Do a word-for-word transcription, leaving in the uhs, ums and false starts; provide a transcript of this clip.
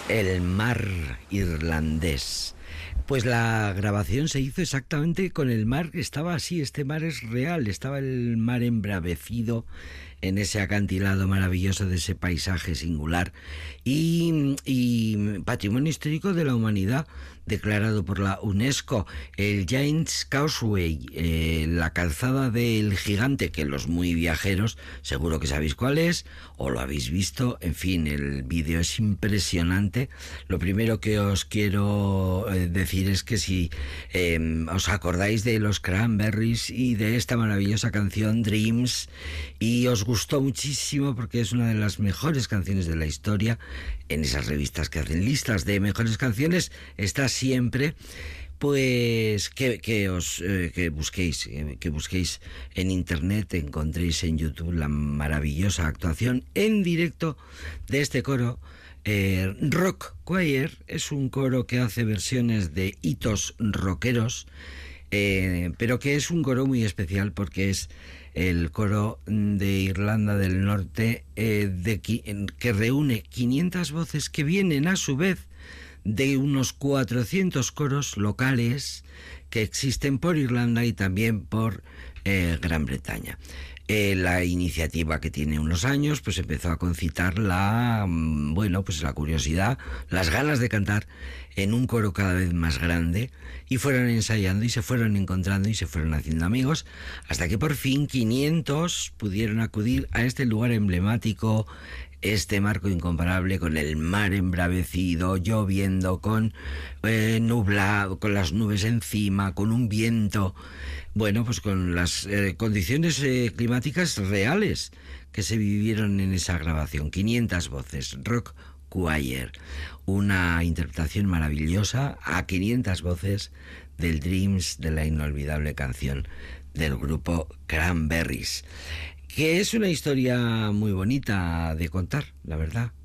El mar irlandés. Pues la grabación se hizo exactamente con el mar, estaba así, este mar es real, estaba el mar embravecido en ese acantilado maravilloso de ese paisaje singular y, y patrimonio histórico de la humanidad declarado por la UNESCO, el Giant's Causeway, eh, la calzada del gigante, que los muy viajeros seguro que sabéis cuál es o lo habéis visto. En fin, el vídeo es impresionante. Lo primero que os quiero eh, decir es que si eh, os acordáis de los Cranberries y de esta maravillosa canción Dreams y os gustó muchísimo porque es una de las mejores canciones de la historia, en esas revistas que hacen listas de mejores canciones está siempre, pues que, que os eh, que busquéis eh, que busquéis en internet, encontréis en YouTube la maravillosa actuación en directo de este coro. eh, Rock Choir es un coro que hace versiones de hitos rockeros, eh, pero que es un coro muy especial porque es el coro de Irlanda del Norte, eh, de, que reúne quinientas voces que vienen a su vez de unos cuatrocientos coros locales que existen por Irlanda y también por eh, Gran Bretaña. Eh, la iniciativa, que tiene unos años, pues empezó a concitar la, bueno, pues la curiosidad, las ganas de cantar en un coro cada vez más grande, y fueron ensayando y se fueron encontrando y se fueron haciendo amigos, hasta que por fin quinientos pudieron acudir a este lugar emblemático, este marco incomparable, con el mar embravecido, lloviendo, con eh, nublado, con las nubes encima, con un viento, bueno, pues con las eh, condiciones eh, climáticas reales que se vivieron en esa grabación. quinientas voces, Rock Choir, una interpretación maravillosa a quinientas voces del Dreams, de la inolvidable canción del grupo Cranberries, que es una historia muy bonita de contar, la verdad.